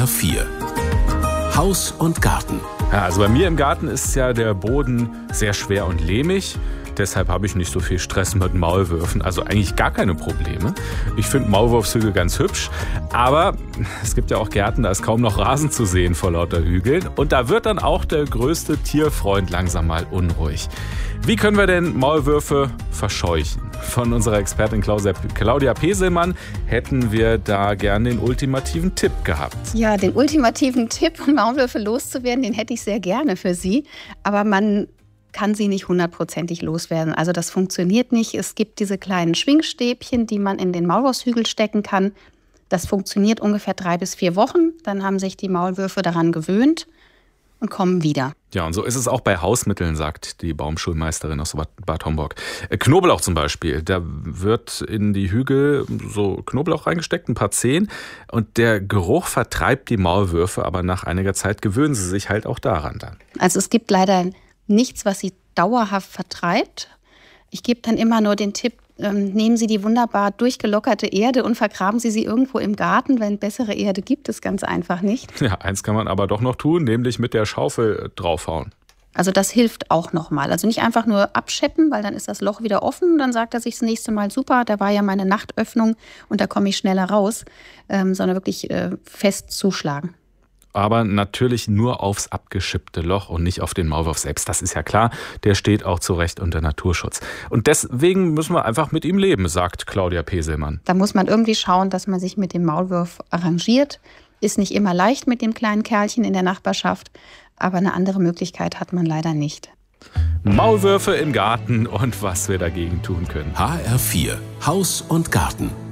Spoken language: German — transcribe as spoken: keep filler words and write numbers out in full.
vier. Haus und Garten. Ja, also bei mir im Garten ist ja der Boden sehr schwer und lehmig. Deshalb habe ich nicht so viel Stress mit Maulwürfen, also eigentlich gar keine Probleme. Ich finde Maulwurfshügel ganz hübsch, aber es gibt ja auch Gärten, da ist kaum noch Rasen zu sehen vor lauter Hügeln. Und da wird dann auch der größte Tierfreund langsam mal unruhig. Wie können wir denn Maulwürfe verscheuchen? Von unserer Expertin Claudia Peselmann hätten wir da gerne den ultimativen Tipp gehabt. Ja, den ultimativen Tipp, um Maulwürfe loszuwerden, den hätte ich sehr gerne für Sie. Aber man kann sie nicht hundertprozentig loswerden. Also das funktioniert nicht. Es gibt diese kleinen Schwingstäbchen, die man in den Maulwurfshügel stecken kann. Das funktioniert ungefähr drei bis vier Wochen. Dann haben sich die Maulwürfe daran gewöhnt und kommen wieder. Ja, und so ist es auch bei Hausmitteln, sagt die Baumschulmeisterin aus Bad Homburg. Knoblauch zum Beispiel, da wird in die Hügel so Knoblauch reingesteckt, ein paar Zehen. Und der Geruch vertreibt die Maulwürfe, aber nach einiger Zeit gewöhnen sie sich halt auch daran dann. Also es gibt leider nichts, was sie dauerhaft vertreibt. Ich gebe dann immer nur den Tipp, ähm, nehmen Sie die wunderbar durchgelockerte Erde und vergraben Sie sie irgendwo im Garten, weil bessere Erde gibt es ganz einfach nicht. Ja, eins kann man aber doch noch tun, nämlich mit der Schaufel draufhauen. Also das hilft auch nochmal. Also nicht einfach nur abscheppen, weil dann ist das Loch wieder offen. Dann sagt er sich das nächste Mal, super, da war ja meine Nachtöffnung und da komme ich schneller raus, ähm, sondern wirklich äh, fest zuschlagen. Aber natürlich nur aufs abgeschippte Loch und nicht auf den Maulwurf selbst. Das ist ja klar, der steht auch zu Recht unter Naturschutz. Und deswegen müssen wir einfach mit ihm leben, sagt Claudia Peselmann. Da muss man irgendwie schauen, dass man sich mit dem Maulwurf arrangiert. Ist nicht immer leicht mit dem kleinen Kerlchen in der Nachbarschaft, aber eine andere Möglichkeit hat man leider nicht. Maulwürfe im Garten und was wir dagegen tun können. H R vier. Haus und Garten.